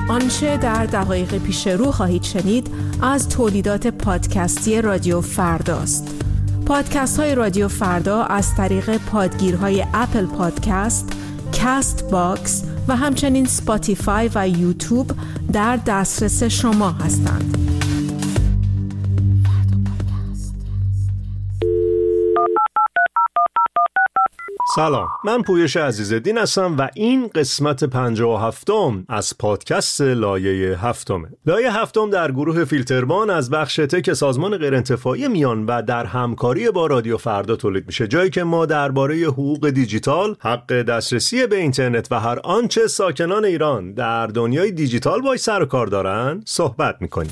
آنچه در دقایق پیش رو خواهید شنید از تولیدات پادکستی رادیو فرداست. پادکست های رادیو فردا از طریق پادگیرهای اپل پادکست، کاست باکس و همچنین سپاتیفای و یوتیوب در دسترس شما هستند. سلام، من پویش عزیزالدین هستم و این قسمت 57م از پادکست لایه هفتمه. لایه هفتم در گروه فیلتربان از بخش تک سازمان غیرانتفاعی میان و در همکاری با رادیو فردا تولید میشه، جایی که ما درباره حقوق دیجیتال، حق دسترسی به اینترنت و هر آنچه ساکنان ایران در دنیای دیجیتال باهاش سر و کار دارن صحبت میکنیم.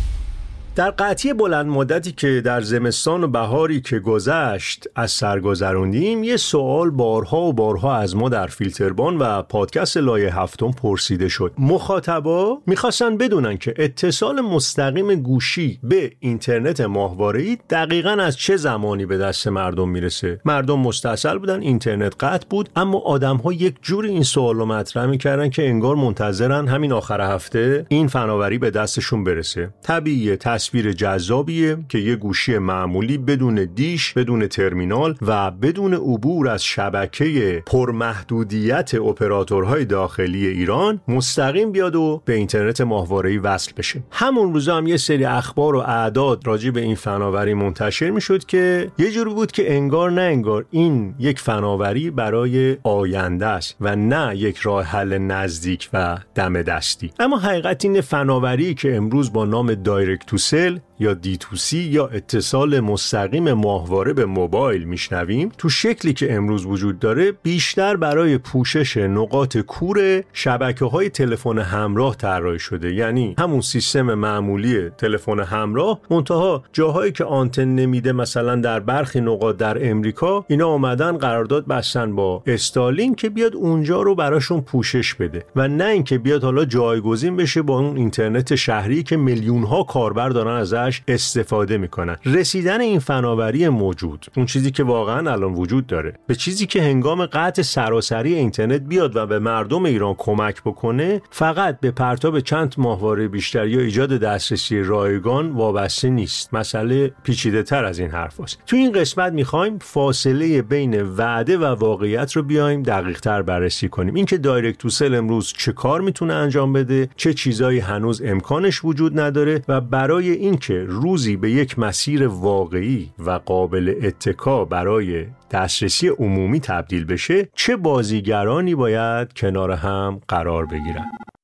در قطعی بلند مدتی که در زمستان و بهاری که گذشت از سر گذروندیم، یه سوال بارها و بارها از ما در فیلتربان و پادکست لایه هفتم پرسیده شد. مخاطبا میخواستن بدونن که اتصال مستقیم گوشی به اینترنت ماهواره‌ای دقیقاً از چه زمانی به دست مردم میرسه. مردم مستعجل بودن، اینترنت قطع بود، اما آدم‌ها یک جوری این سوالو مطرح میکردن که انگار منتظرن همین آخر هفته این فناوری به دستشون برسه. طبیعیه، تصویر جذابیه که یه گوشی معمولی بدون دیش، بدون ترمینال و بدون عبور از شبکه پرمحدودیت اپراتورهای داخلی ایران مستقیم بیاد و به اینترنت ماهواره‌ای وصل بشه. همون روزا هم یه سری اخبار و اعداد راجع به این فناوری منتشر میشد که یه جوری بود که انگار نه انگار این یک فناوری برای آینده است و نه یک راه حل نزدیک و دم دستی. اما حقیقت این فناوری که امروز با نام دایرکت تو سل یا D2C یا اتصال مستقیم ماهواره به موبایل میشنویم، تو شکلی که امروز وجود داره بیشتر برای پوشش نقاط کور شبکه‌های تلفن همراه طراحی شده. یعنی همون سیستم معمولی تلفن همراه، منتها جاهایی که آنتن نمیده، مثلا در برخی نقاط در امریکا، اینا اومدن قرارداد بستن با استارلینک که بیاد اونجا رو براشون پوشش بده و نه اینکه بیاد حالا جایگزین بشه با اون اینترنت شهری که میلیون‌ها کاربر دارن ازش استفاده میکنن. رسیدن این فناوری موجود، اون چیزی که واقعا الان وجود داره، به چیزی که هنگام قطع سراسری اینترنت بیاد و به مردم ایران کمک بکنه، فقط به پرتاب چند ماهواره بیشتر یا ایجاد دسترسی رایگان وابسته نیست. مسئله پیچیده تر از این حرف هست. تو این قسمت میخوایم فاصله بین وعده و واقعیت رو بیایم دقیق تر بررسی کنیم. اینکه دایرکت تو سل امروز چه کار میتونه انجام بده، چه چیزایی هنوز امکانش وجود نداره و برای اینکه روزی به یک مسیر واقعی و قابل اتکا برای دسترسی عمومی تبدیل بشه، چه بازیگرانی باید کنار هم قرار بگیرن.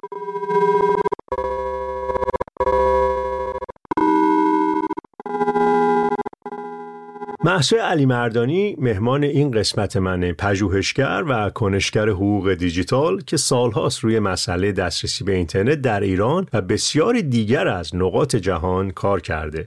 مهسا علی مردانی مهمان این قسمت منه، پژوهشگر و کنشگر حقوق دیجیتال که سالهاست روی مسئله دسترسی به اینترنت در ایران و بسیاری دیگر از نقاط جهان کار کرده.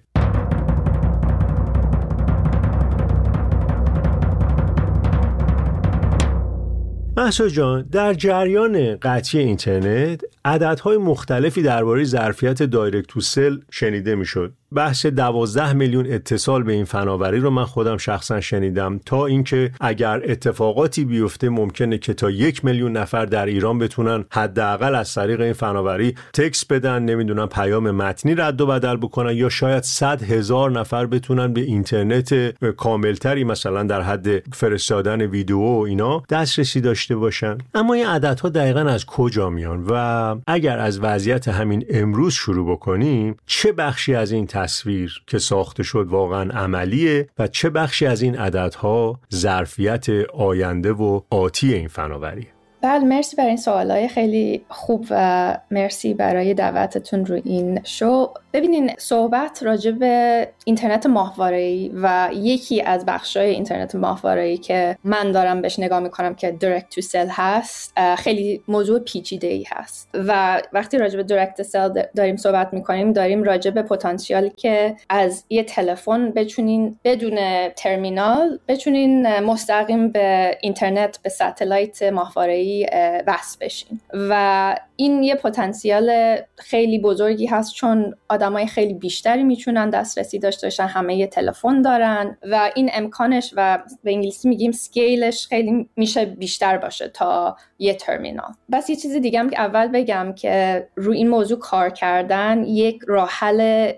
مهسا جان، در جریان قطعی اینترنت عددهای مختلفی درباره ظرفیت دایرکت تو سل شنیده میشد. بحث 12 میلیون اتصال به این فناوری رو من خودم شخصا شنیدم، تا اینکه اگر اتفاقاتی بیفته ممکنه که تا 1 میلیون نفر در ایران بتونن حداقل از طریق این فناوری تکست بدن، نمیدونم پیام متنی رد و بدل بکنن، یا شاید 100,000 نفر بتونن به اینترنت کاملتری مثلا در حد فرستادن ویدیو و اینا دسترسی داشته باشن. اما این عددها دقیقاً از کجا میان و اگر از وضعیت همین امروز شروع بکنیم، چه بخشی از این تصویر که ساخته شد واقعا عملیه و چه بخشی از این عددها ظرفیت آینده و آتی این فناوریه؟ بله، مرسی برای این سوالای خیلی خوب و مرسی برای دعوتتون رو این شو. ببینین، صحبت راجع به اینترنت ماهواره‌ای و یکی از بخشای اینترنت ماهواره‌ای که من دارم بهش نگاه میکنم که دایرکت تو سل هست، خیلی موضوع پیچیده‌ای هست و وقتی راجع به دایرکت تو سل داریم صحبت میکنیم، داریم راجع به پتانسیالی که از یه تلفن بتونین بدون ترمینال بتونین مستقیم به اینترنت، به ستلایت ماهواره‌ای ماهواره‌ای وصل بشین و این یه پتانسیل خیلی بزرگی هست چون آدمای خیلی بیشتری میتونن دسترسی داشته باشن، همه یه تلفن دارن و این امکانش و به انگلیسی میگیم سکیلش خیلی میشه بیشتر باشه تا یه ترمینال. بس یه چیز دیگه هم که اول بگم که روی این موضوع کار کردن یک راه حل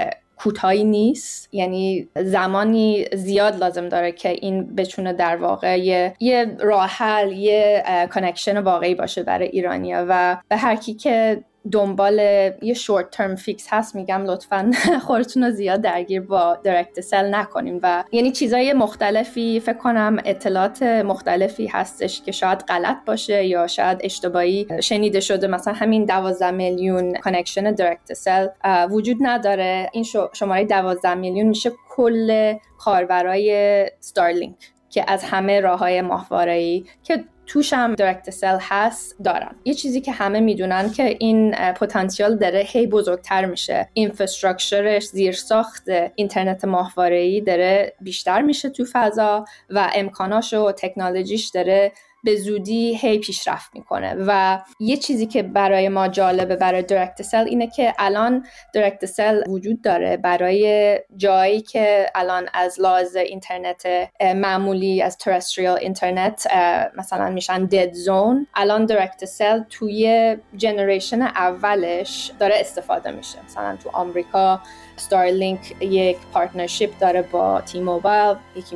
کوتاهی نیست، یعنی زمانی زیاد لازم داره که این بتونه در واقع یه راه حل، یه کانکشن واقعی باشه برای ایرانیا و به هر کی که دنبال یه شورت ترم فیکس هست میگم لطفاً خودتون رو زیاد درگیر با دایرکت سل نکنین و یعنی چیزای مختلفی فکر کنم اطلاعات مختلفی هستش که شاید غلط باشه یا شاید اشتباهی شنیده شده، مثلا همین 12 میلیون کانکشن دایرکت سل وجود نداره. این شماره 12 میلیون میشه کل کاربرای استارلینک که از همه راههای ماهواره‌ای که توش هم دایرکت سل هست دارن. یه چیزی که همه میدونن که این پتانسیل داره هی بزرگتر میشه، اینفراستراکچرش، زیرساخت اینترنت ماهواره‌ای داره بیشتر میشه تو فضا و امکاناش و تکنولوژیش داره به زودی هی پیشرفت میکنه و یه چیزی که برای ما جالبه برای دایرکت سل اینه که الان دایرکت سل وجود داره برای جایی که الان از لحاظ اینترنت معمولی، از ترستریال اینترنت مثلا میشن دد زون، الان دایرکت سل توی جنریشن اولش داره استفاده میشه. مثلا تو آمریکا ستارلینک یک پارتنرشیپ داره با تی موبایل، یکی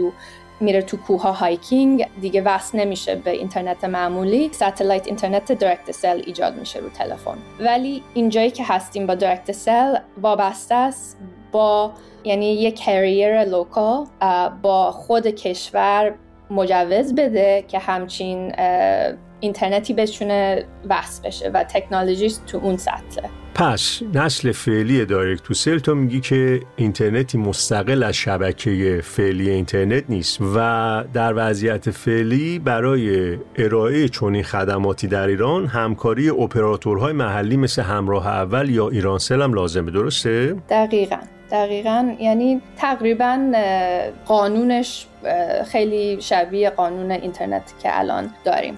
میره تو کوها هایکینگ، دیگه وصل نمیشه به اینترنت معمولی، ساتلایت اینترنت دایرکت سل ایجاد میشه رو تلفن. ولی اینجایی که هستیم با دایرکت سل وابسته است با یعنی یک کریر لوکال با خود کشور مجوز بده که همچین اینترنتی بتونه وصل بشه و تکنولوژیش تو اون سطحه. پس نسل فعلی دایرکت تو سل تو میگی که اینترنتی مستقل از شبکه فعلی اینترنت نیست و در وضعیت فعلی برای ارائه چنین خدماتی در ایران همکاری اپراتورهای محلی مثل همراه اول یا ایرانسل هم لازمه، درسته؟ دقیقاً، یعنی تقریباً قانونش خیلی شبیه قانون اینترنت که الان داریم.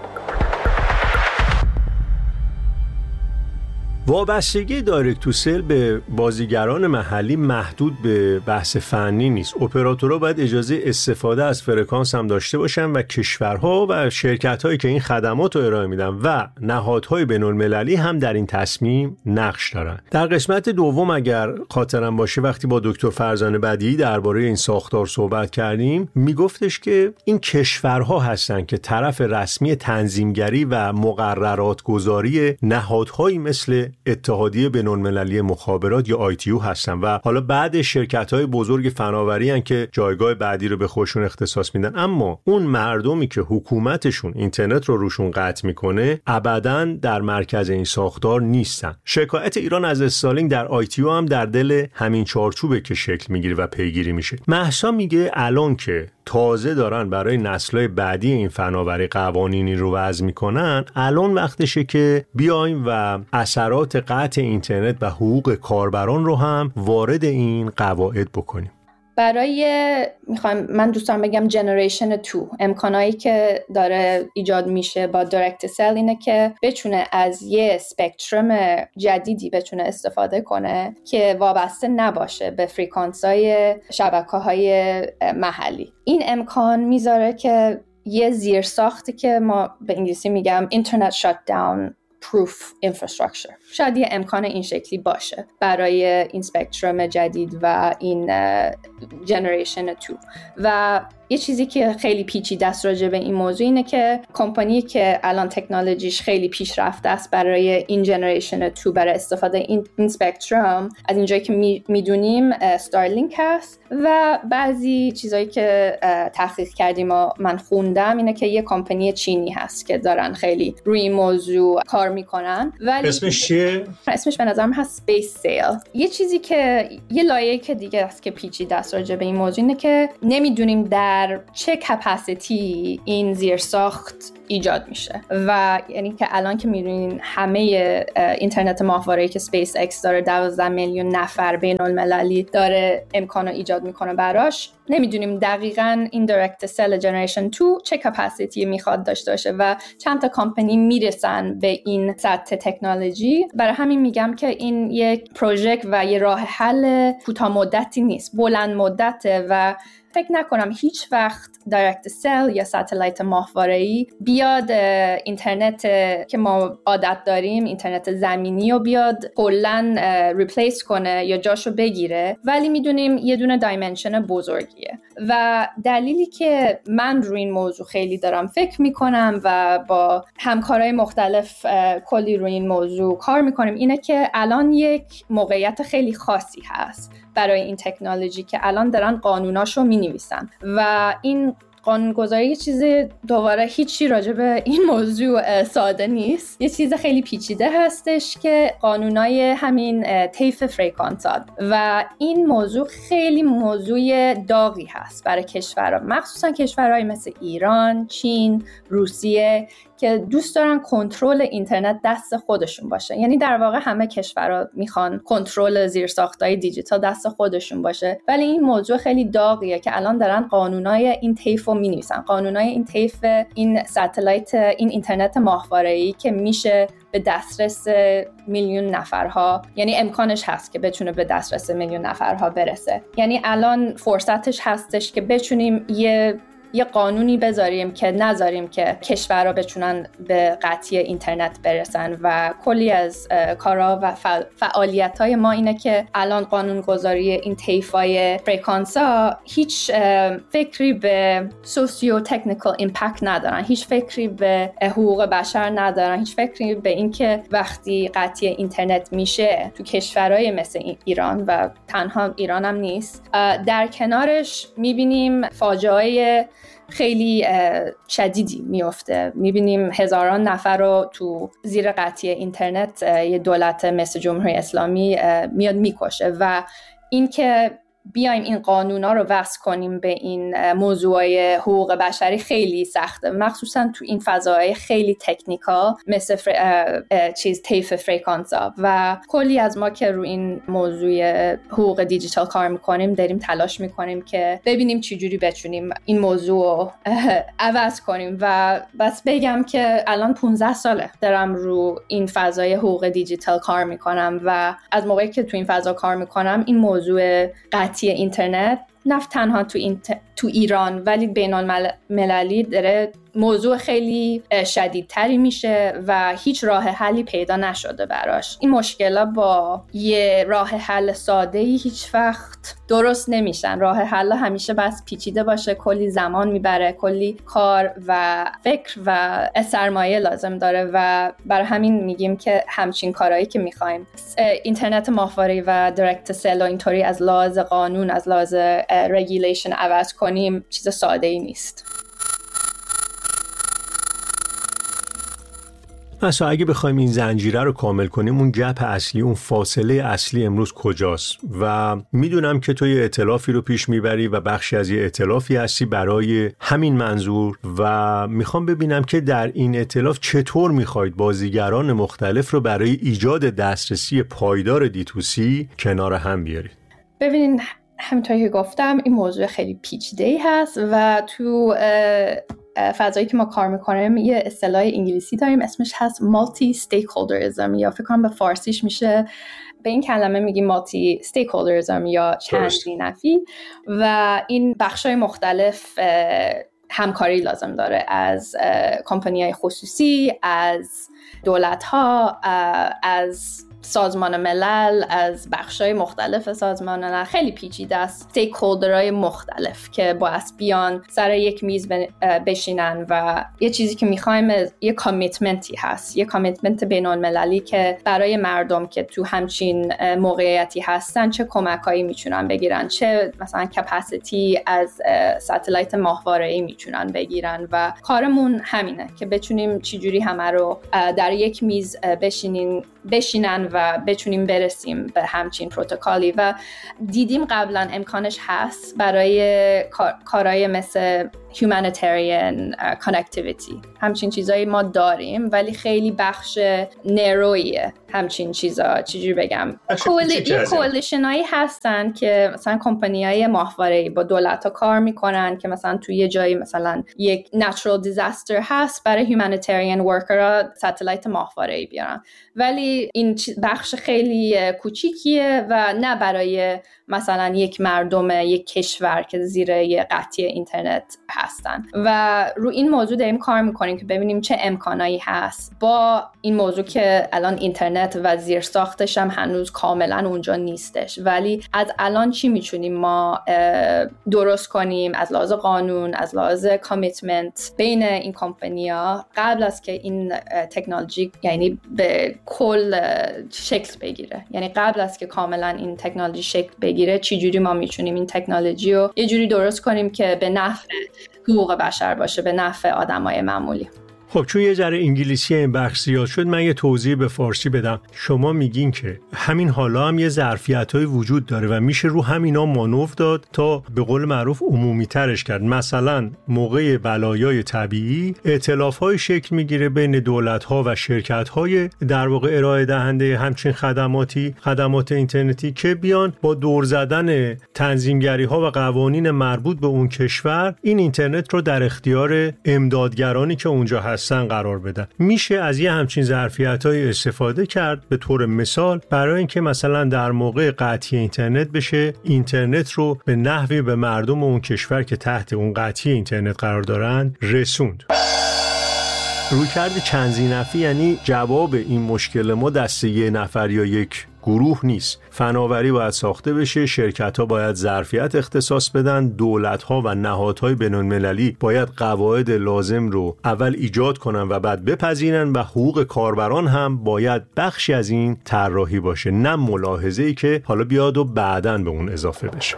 وابستگی دایرکت تو سل به بازیگران محلی محدود به بحث فنی نیست. اپراتورها باید اجازه استفاده از فرکانس هم داشته باشن و کشورها و شرکت‌هایی که این خدمات رو ارائه میدن و نهادهای بین‌المللی هم در این تصمیم نقش دارن. در قسمت دوم اگر خاطرم باشه وقتی با دکتر فرزانه بدیعی درباره این ساختار صحبت کردیم میگفتش که این کشورها هستن که طرف رسمی تنظیمگری و مقررات گذاری نهادهایی مثل اتحادیه بین‌المللی مخابرات یا ITU هستن و حالا بعد شرکت‌های بزرگ فناوری هستن که جایگاه بعدی رو به خودشون اختصاص میدن، اما اون مردمی که حکومتشون اینترنت رو روشون قطع میکنه ابداً در مرکز این ساختار نیستن. شکایت ایران از استارلینک در ITU هم در دل همین چارچوبه که شکل میگیره و پیگیری میشه. مهسا میگه الان که تازه دارن برای نسل‌های بعدی این فناوری قوانینی رو وضع میکنن، الان وقتشه که بیایم و اثرات قطع اینترنت و حقوق کاربران رو هم وارد این قواعد بکنیم. من دوستان بگم جنریشن 2 امکانایی که داره ایجاد میشه با دایرکت سل اینه که بتونه از یه سپکترم جدیدی بتونه استفاده کنه که وابسته نباشه به فرکانس‌های شبکه‌های محلی. این امکان میذاره که یه زیرساختی که ما به انگلیسی میگم اینترنت شات داون proof infrastructure شاید یه امکان این شکلی باشه برای این سپکترم جدید و این جنریشن 2. و یه چیزی که خیلی پیچیده است راجع به این موضوع اینه که کمپانی که الان تکنولوژیش خیلی پیشرفته است برای این جنریشن 2 برای استفاده این سپکترم، از اینجایی که میدونیم استارلینک هست و بعضی چیزایی که تحقیق کردیم و من خوندم اینه که یه کمپانی چینی هست که دارن خیلی روی این موضوع کار میکنن. ولی اسمش چیه؟ اسمش به نظرم هست سپیس سیل. یه چیزی که یه لایه که دیگه است که پیچیده است راجع به این موضوع اینه که نمیدونیم در چه کپاسیتی این زیرساخت ایجاد میشه و یعنی که الان که میدونین همه اینترنت ماهواره‌ای که اسپیس اکس داره 12 میلیون نفر بین المللی داره امکانو ایجاد میکنه براش، نمیدونیم دقیقاً این دایرکت سل جنریشن 2 چه کپاسیتی میخواد داشته باشه و چند تا کمپانی میرسن به این سطح تکنولوژی. برای همین میگم که این یک پروژه و یه راه حل کوتاه مدتی نیست، بلند مدته و فکر نکنم هیچ وقت دایرکت سل یا ساتلایت ماهواره‌ای بیاد اینترنت که ما عادت داریم، اینترنت زمینی رو بیاد کلاً ریپلیس کنه یا جاشو بگیره، ولی میدونیم یه دونه دایمنشن بزرگیه و دلیلی که من روی این موضوع خیلی دارم فکر میکنم و با همکارای مختلف کلی روی این موضوع کار میکنیم اینه که الان یک موقعیت خیلی خاصی هست برای این تکنولوژی که الان دارن قانوناشو مینویسن و این قانونگذاری یه چیز دوباره هیچی راجع به این موضوع ساده نیست، یه چیز خیلی پیچیده هستش که قانونای همین طیف فرکانسات و این موضوع خیلی موضوع داغی هست برای کشورها، مخصوصا کشورهای مثل ایران، چین، روسیه که دوست دارن کنترل اینترنت دست خودشون باشه. یعنی در واقع همه کشورها میخوان کنترل زیرساختای دیجیتال دست خودشون باشه، ولی این موضوع خیلی داغیه که الان دارن قانونای این طیف رو مینویسن، قانونای این طیف این ساتلایت، این اینترنت ماهواره‌ای که میشه به دسترس میلیون نفرها، یعنی امکانش هست که بتونه به دسترس میلیون نفرها برسه. یعنی الان فرصتش هستش که بتونیم یه قانونی بذاریم که نذاریم که کشورها بتونن به قطعی اینترنت برسن و کلی از کارا و فعالیت‌های ما اینه که الان قانونگذاری این طیفای فرکانسا هیچ فکری به سوسیو تکنیکال ایمپکت ندارن، هیچ فکری به حقوق بشر ندارن، هیچ فکری به این که وقتی قطعی اینترنت میشه تو کشورهای مثل ایران و تنها ایران هم نیست، در کنارش میبینیم فاجعه خیلی شدیدی میفته. میبینیم هزاران نفر رو تو زیر قطعی اینترنت یه دولت مثل جمهوری اسلامی میاد میکشه و این که بیایم این قانونا رو وضع کنیم به این موضوعای حقوق بشری خیلی سخته، مخصوصا تو این فضاهای خیلی تکنیکال مثل طیف فرکانسا و کلی از ما که رو این موضوع حقوق دیجیتال کار میکنیم داریم تلاش میکنیم که ببینیم چجوری بتونیم این موضوع عوض کنیم و بس بگم که الان 15 ساله دارم رو این فضای حقوق دیجیتال کار میکنم و از موقعی که تو این فضا کار میکنم این موضوع قطعی اینترنت نه تنها تو ایران ولی بین المللی داره موضوع خیلی شدیدتری میشه و هیچ راه حلی پیدا نشده براش. این مشکلات با یه راه حل ساده‌ای هیچ وقت درست نمیشن. راه حل همیشه بس پیچیده باشه، کلی زمان میبره، کلی کار و فکر و سرمایه لازم داره و برای همین میگیم که همچین کارهایی که میخوایم اینترنت ماهواره‌ای و دایرکت سل اینطوری از لحاظ قانون، از لحاظ رگولیشن عوض کنیم چیز ساده‌ای نیست. مثلا اگه بخوایم این زنجیره رو کامل کنیم، اون گپ اصلی، اون فاصله اصلی امروز کجاست؟ و میدونم که تو یه ائتلافی رو پیش میبری و بخشی از یه ائتلافی هستی برای همین منظور و میخوام ببینم که در این ائتلاف چطور میخواید بازیگران مختلف رو برای ایجاد دسترسی پایدار دی2سی کنار هم بیارید. ببینین همونطوری که گفتم این موضوع خیلی پیچیده‌ای هست و تو فضایی که ما کار میکنیم یه اصطلاح انگلیسی داریم اسمش هست مالتی استیکهولدریزم یا فکر کنم به فارسیش میشه، به این کلمه میگیم مالتی استیکهولدریزم یا چند نفی و این بخشای مختلف همکاری لازم داره، از کمپانی‌های خصوصی، از دولت‌ها، از سازمان ملل، از بخشای مختلف سازمان ملل. خیلی پیچیده است، استیکهولدرهای مختلف که باید بیان سر یک میز بشینن و یه چیزی که میخوایم یه کامیتمنتی هست، یه کامیتمنت بین‌المللی که برای مردم که تو همچین موقعیتی هستن چه کمکایی میتونن بگیرن، چه مثلا کپاسیتی از ساتلایت ماهواره‌ای میتونن بگیرن و کارمون همینه که بتونیم چجوری همه رو در یک میز بشینن و بتونیم برسیم به همچین پروتکلی و دیدیم قبلا امکانش هست برای کارهای مثل humanitarian connectivity. همچین چیزایی ما داریم ولی خیلی بخش نرویه همچین چیزا. چجوری بگم، کولیشن هایی هستن که مثلا کمپانی های ماهواره‌ای با دولت ها کار میکنن که مثلا توی یه جایی مثلا یک natural disaster هست، برای humanitarian worker ها ستلایت ماهواره‌ای بیارن، ولی این بخش خیلی کوچیکیه و نه برای مثلا یک مردم یک کشور که زیر یه قطعی اینترنت هستن. و رو این موضوع داریم کار میکنیم که ببینیم چه امکانایی هست با این موضوع که الان اینترنت و زیر ساختش هم هنوز کاملا اونجا نیستش، ولی از الان چی میتونیم ما درست کنیم از لحاظ قانون، از لحاظ کامیتمنت بین این کمپانی‌ها قبل از که این تکنولوژی یعنی به کل شکل بگیره، یعنی قبل از که کاملا این تکنولوژی شکل بگیره چی جوری ما میتونیم این تکنولوژی رو یه جوری درست کنیم که به نفع حقوق بشر باشه، به نفع آدمای معمولی. خب چون یه ذره انگلیسی این بخش زیاد شد، من یه توضیح به فارسی بدم. شما میگین که همین حالا هم یه ظرفیت‌های وجود داره و میشه رو همینا مانور داد تا به قول معروف عمومی ترش کرد. مثلا موقع بلایای طبیعی ائتلاف‌های شکل میگیره بین دولت‌ها و شرکت‌های در واقع ارائه دهنده همچین خدمات اینترنتی که بیان با دور زدن تنظیمگری‌ها و قوانین مربوط به اون کشور این اینترنت رو در اختیار امدادگرانی که اونجا هستن قرار بدن. میشه از یه همچین ظرفیت‌های استفاده کرد به طور مثال برای اینکه مثلا در موقع قطعی اینترنت بشه اینترنت رو به نحوی به مردم اون کشور که تحت اون قطعی اینترنت قرار دارن رسوند. رویکرد چند ذی‌نفعی یعنی جواب این مشکل ما دست یه نفر یا یک گروه نیست. فناوری باید ساخته بشه، شرکت‌ها باید ظرفیت اختصاص بدن، دولت‌ها و نهادهای بین‌المللی باید قواعد لازم رو اول ایجاد کنن و بعد بپذیرن و حقوق کاربران هم باید بخشی از این طراحی باشه، نه ملاحظه‌ای که حالا بیاد و بعداً به اون اضافه بشه.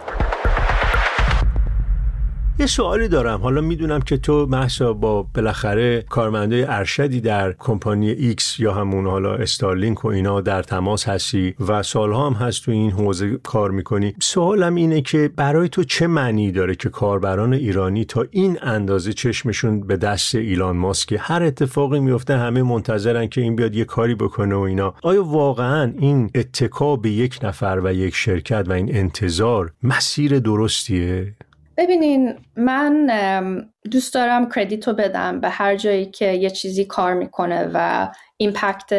یه سوالی دارم. حالا میدونم که تو محسا با بالاخره کارمندای ارشدی در کمپانی ایکس یا همون حالا استارلینک و اینا در تماس هستی و سالها هم هست تو این حوزه کار میکنی. سوالم اینه که برای تو چه معنی داره که کاربران ایرانی تا این اندازه چشمشون به دست ایلان ماسک، هر اتفاقی میفته همه منتظرن که این بیاد یه کاری بکنه و اینا؟ آیا واقعا این اتکا به یک نفر و یک شرکت و این انتظار مسیر درستیه؟ ببینین، من دوست دارم کردیتو بدم به هر جایی که یه چیزی کار میکنه و ایمپکت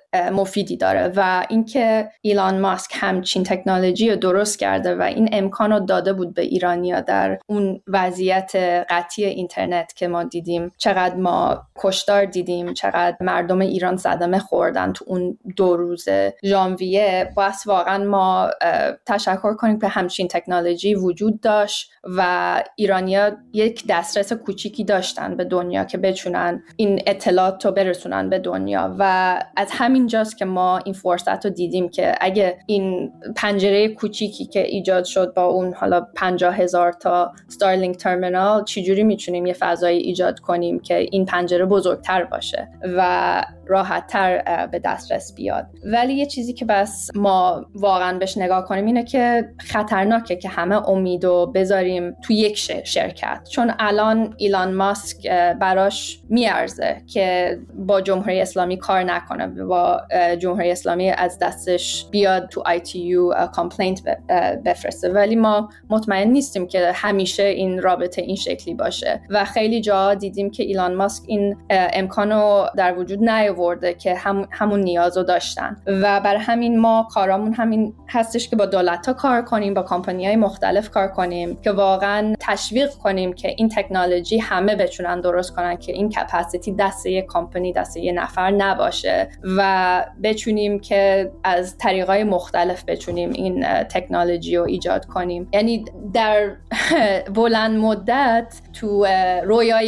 مفیدی داره و اینکه ایلان ماسک همچین تکنولوژی رو درست کرده و این امکان رو داده بود به ایرانیا در اون وضعیت قطعی اینترنت که ما دیدیم چقدر ما کشتار دیدیم، چقدر مردم ایران صدمه خوردن تو اون 2 روز ژانویه. بس واقعا ما تشکر کنیم که همچین تکنولوژی وجود داشت و ایرانیا یک دسترس کوچیکی داشتن به دنیا که بتونن این اطلاعات رو برسونن به دنیا و از همین جاست که ما این فرصت رو دیدیم که اگه این پنجره کوچیکی که ایجاد شد با اون حالا 50,000 تا ستارلینک ترمینال چجوری میتونیم یه فضایی ایجاد کنیم که این پنجره بزرگتر باشه و راحت‌تر به دسترس بیاد. ولی یه چیزی که بس ما واقعا بهش نگاه کنیم اینه که خطرناکه که همه امیدو بذاریم تو یک شرکت، چون الان ایلان ماسک براش میارزه که با جمهوری اسلامی کار نکنه، با جمهوری اسلامی از دستش بیاد تو ITU کامپلینت بفرسته، ولی ما مطمئن نیستیم که همیشه این رابطه این شکلی باشه و خیلی جا دیدیم که ایلان ماسک این امکانو در وجود نیاورده که همون نیازو داشتن و برای همین ما کارامون همین هستش که با دولت‌ها کار کنیم، با کمپانی‌های مختلف کار کنیم که واقعا تشویق کنیم که این تکنولوژی همه بتونن درست کنن، که این کپاسیتی دست یک کمپانی، دست یک نفر نباشه و بتونیم که از طریقای مختلف بتونیم این تکنولوژی رو ایجاد کنیم. یعنی در بلند مدت تو رویای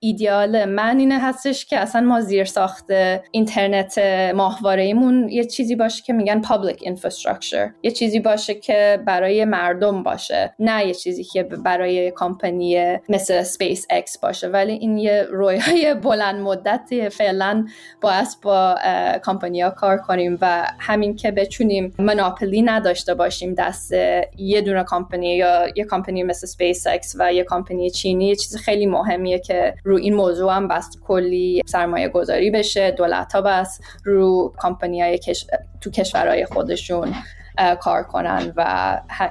ایدئال من اینه هستش که اصلا ما زیر ساخت اینترنت ماهواره‌ایمون یه چیزی باشه که میگن public infrastructure، یه چیزی باشه که برای مردم باشه، نه یه چیزی که برای کمپانی مثل سپیس اکس باشه. ولی این یه رویای بلند مدتی فعلا باید با کمپانی‌ها کار کنیم و همین که بتونیم مونوپولی نداشته باشیم دست یه دونه کمپانی یا یه کمپانی مثل سپیس اکس و یه کمپانی چینی، یه چیز خیلی مهمیه که رو این موضوع هم بس کلی سرمایه گذاری بشه. دولت‌ها بس رو کمپانی‌های تو کشورهای خودشون کار کنن و